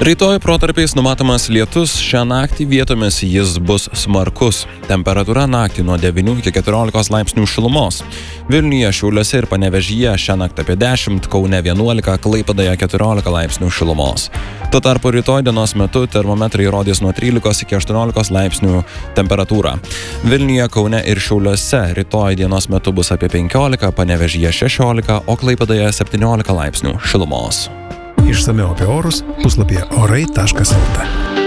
Rytoj protarpiais numatomas lietus, šią naktį vietomis jis bus smarkus. Temperatūra naktį nuo 9 iki 14 laipsnių šilumos. Vilniuje, Šiauliuose ir Panevėžyje šią naktį apie 10, Kaune 11, Klaipėdoje 14 laipsnių šilumos. Tuo tarpu rytoj dienos metu termometrai rodys nuo 13 iki 18 laipsnių temperatūrą. Vilniuje, Kaune ir Šiauliuose rytoj dienos metu bus apie 15, Panevėžyje 16, o Klaipėdoje 17 laipsnių šilumos. Išsamiau apie orus puslapyje orai.lt.